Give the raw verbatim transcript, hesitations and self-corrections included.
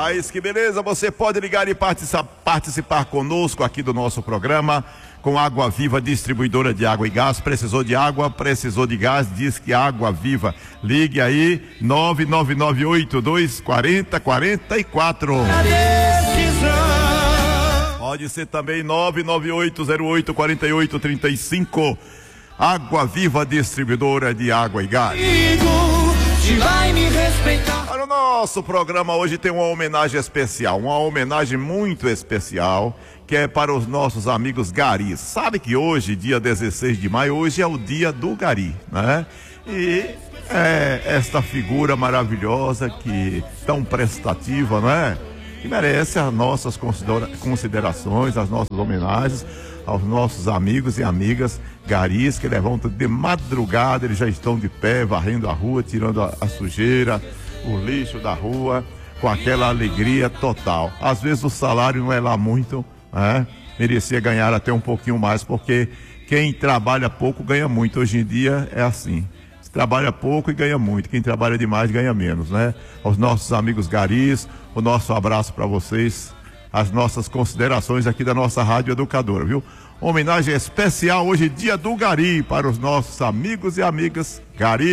Rapaz, que beleza, você pode ligar e participar, participar conosco aqui do nosso programa com Água Viva, distribuidora de água e gás. Precisou de água, precisou de gás, diz que Água Viva. Ligue aí, nove nove nove oito dois quatro zero quatro quatro. Pode ser também nove nove oito zero oito quatro oito três cinco. Água Viva, distribuidora de água e gás. Para o nosso programa hoje tem uma homenagem especial, uma homenagem muito especial, que é para os nossos amigos garis. Sabe que hoje, dia dezesseis de maio, hoje é o dia do gari, né? E é esta figura maravilhosa, que tão prestativa, não é? Que merece as nossas considera- considerações, as nossas homenagens aos nossos amigos e amigas garis, que levantam de madrugada, eles já estão de pé, varrendo a rua, tirando a, a sujeira, o lixo da rua, com aquela alegria total. Às vezes o salário não é lá muito, né? Merecia ganhar até um pouquinho mais, porque quem trabalha pouco ganha muito. Hoje em dia é assim, se trabalha pouco e ganha muito, quem trabalha demais ganha menos, né? Aos nossos amigos garis, o nosso abraço para vocês, as nossas considerações aqui da nossa Rádio Educadora, viu? Homenagem especial hoje, dia do gari, para os nossos amigos e amigas gari.